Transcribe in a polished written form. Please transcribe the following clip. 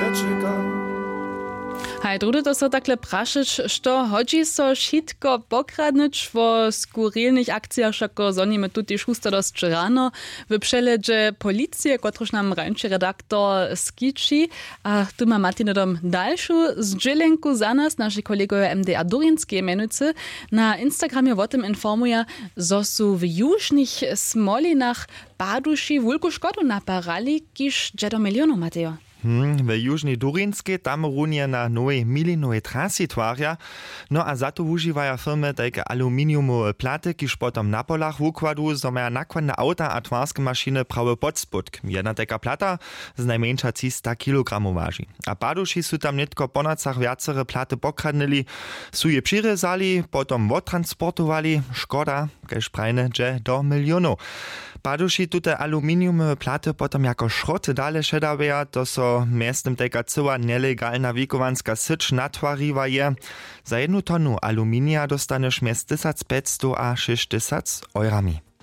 przeczeka. Hej, drudy to so takle prašić, što hodzi so šitko pokradnič vo skurilnych akcijach, šako zonime tuti šusto dost rano w przeledze policije, kotrož nam rańczy redaktor skiči. A tu ma Martinedom dalšu zdźelenku za nas, naši kolegowie MDA Durinskiej menujcy. Na Instagramie o tym informuje, zo su w južnych Smolinach paduši wulku škodu naparali, kiž do milionów, Mateo. W južnej Durinskej tam runie na nowej milinowej trasie twarja, no a za to używają firmy takie aluminiumowe platy, kiż potom na polach układu, so mają nakładne auta a twarskie maszyny prawy podspód. Jedna taka plata z najmniejsza 300 kg waży. A paduši su tam netko po nocach wiacere platy pokradnili, su je przyrezali, potom odtransportowali, szkoda, kež prajne, že do milionów. Paduši tute aluminiumowe platy potom jako szroty dale šedaveja, to so miestem taka cyła nielegalna wikovanska syč natwariwa je. Za 1 tonu aluminia dostaneš miest 1500 a 6000 eurami.